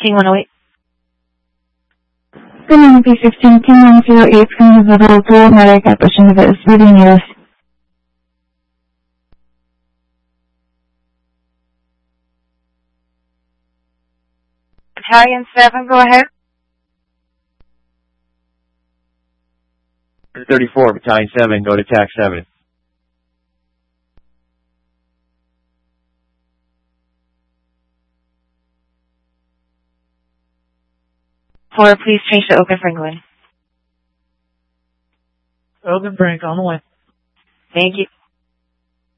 King 108. Good morning, P16, King 108 from the Little to America, pushing the West, reading news. Battalion 7, go ahead. 34, Battalion 7, go to TAC 7. 4, please change to Oaken Franklin. Oaken Frank, on the way. Thank you.